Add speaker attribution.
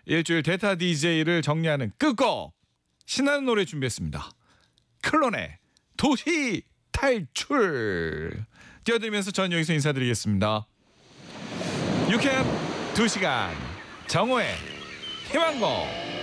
Speaker 1: 일주일 대타 DJ를 정리하는 끝곡 신나는 노래 준비했습니다. 클론의 도시 탈출 띄워드리면서 전 여기서 인사드리겠습니다. 유쾌한 2시간 정오의 희망곡